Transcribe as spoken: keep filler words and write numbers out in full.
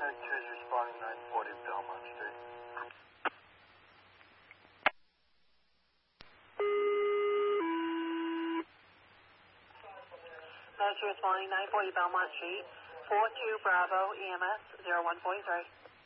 two's responding nine forty Belmont Street. nine two responding nine forty Belmont Street. four two Bravo E M S zero one four three.